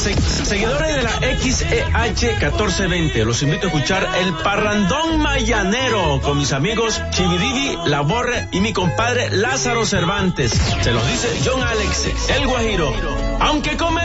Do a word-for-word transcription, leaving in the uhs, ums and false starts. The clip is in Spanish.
Se- seguidores de la X E H catorce veinte, los invito a escuchar El Parrandón Mayanero con mis amigos Chividivi, La Borre y mi compadre Lázaro Cervantes. Se los dice John Alex, el Guajiro. Aunque come